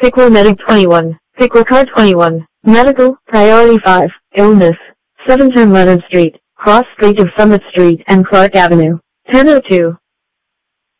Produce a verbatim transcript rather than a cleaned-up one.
Pickle Medic twenty-one, Pickle Car twenty-one, Medical, Priority five, Illness, seven ten Leonard Street, Cross Street of Summit Street and Clark Avenue, ten oh two.